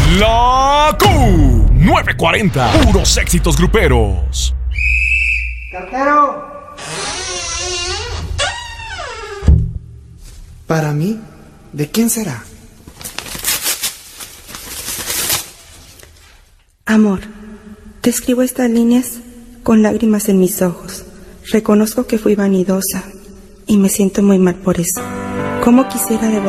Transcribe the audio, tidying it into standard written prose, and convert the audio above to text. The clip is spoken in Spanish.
La Q940. Puros éxitos gruperos. ¡Cartero! Para mí, ¿de quién será? Amor, te escribo estas líneas con lágrimas en mis ojos. Reconozco que fui vanidosa y me siento muy mal por eso. ¿Cómo quisiera devolver